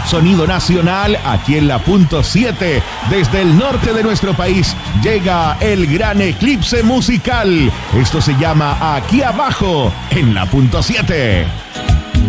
Sonido nacional aquí en la punto 7. Desde el norte de nuestro país llega el gran eclipse musical. Esto se llama Aquí Abajo en la punto 7.